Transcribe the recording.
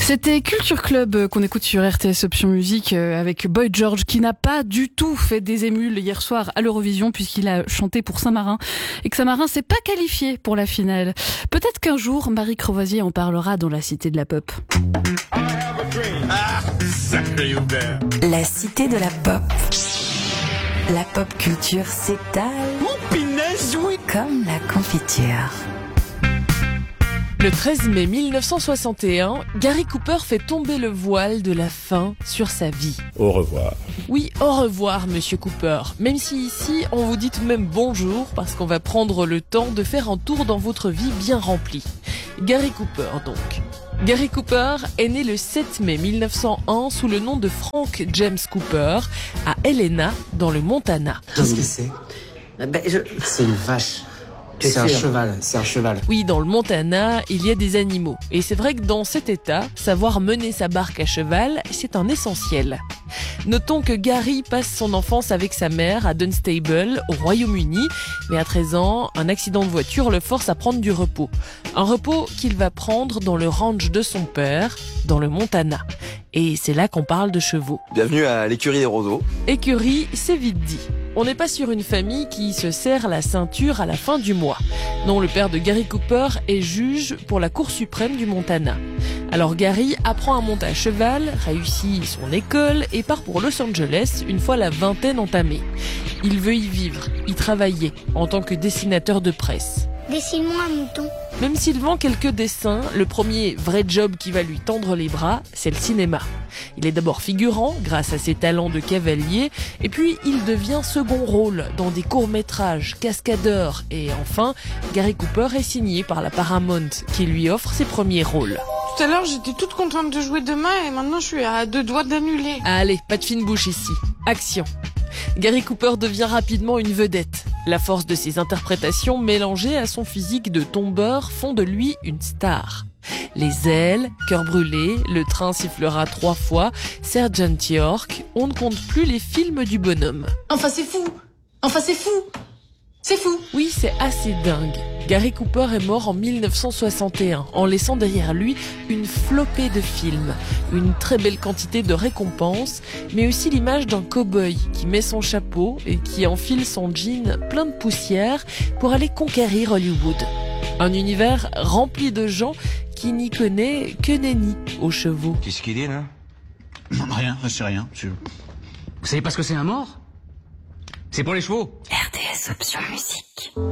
C'était Culture Club qu'on écoute sur RTS Option Musique avec Boy George qui n'a pas du tout fait des émules hier soir à l'Eurovision puisqu'il a chanté pour Saint-Marin et que Saint-Marin s'est pas qualifié pour la finale. Peut-être qu'un jour Marie Crevoisier en parlera dans la Cité de la Pop. La Cité de la Pop. La pop culture s'étale comme la confiture. Le 13 mai 1961, Gary Cooper fait tomber le voile de la fin sur sa vie. Au revoir. Oui, au revoir, monsieur Cooper. Même si ici, on vous dit tout de même bonjour parce qu'on va prendre le temps de faire un tour dans votre vie bien remplie. Gary Cooper, donc. Gary Cooper est né le 7 mai 1901 sous le nom de Frank James Cooper à Helena, dans le Montana. Qu'est-ce que c'est ? C'est une vache. C'est un cheval. Oui, dans le Montana, il y a des animaux. Et c'est vrai que dans cet état, savoir mener sa barque à cheval, c'est un essentiel. Notons que Gary passe son enfance avec sa mère à Dunstable, au Royaume-Uni. Mais à 13 ans, un accident de voiture le force à prendre du repos. Un repos qu'il va prendre dans le ranch de son père, dans le Montana. Et c'est là qu'on parle de chevaux. Bienvenue à l'écurie des roseaux. Écurie, c'est vite dit. On n'est pas sur une famille qui se serre la ceinture à la fin du mois. Non, le père de Gary Cooper est juge pour la Cour suprême du Montana. Alors Gary apprend à monter à cheval, réussit son école et part pour Los Angeles une fois la vingtaine entamée. Il veut y vivre, y travailler en tant que dessinateur de presse. Dessine-moi un mouton. Même s'il vend quelques dessins, le premier vrai job qui va lui tendre les bras, c'est le cinéma. Il est d'abord figurant, grâce à ses talents de cavalier, et puis il devient second rôle dans des courts-métrages, cascadeur, et enfin, Gary Cooper est signé par la Paramount, qui lui offre ses premiers rôles. Tout à l'heure, j'étais toute contente de jouer demain, et maintenant je suis à 2 doigts d'annuler. Allez, pas de fine bouche ici. Action. Gary Cooper devient rapidement une vedette. La force de ses interprétations mélangées à son physique de tombeur font de lui une star. Les ailes, Cœur brûlé, Le train sifflera 3 fois, Sergeant York, on ne compte plus les films du bonhomme. Enfin c'est fou. C'est fou. Oui, c'est assez dingue. Gary Cooper est mort en 1961, en laissant derrière lui une flopée de films, une très belle quantité de récompenses, mais aussi l'image d'un cow-boy qui met son chapeau et qui enfile son jean plein de poussière pour aller conquérir Hollywood. Un univers rempli de gens qui n'y connaissent que nenni aux chevaux. Qu'est-ce qu'il dit là ? Non, rien, c'est rien. Vous savez pas ce que c'est un mort ? C'est pour les chevaux. RTS Option Musique.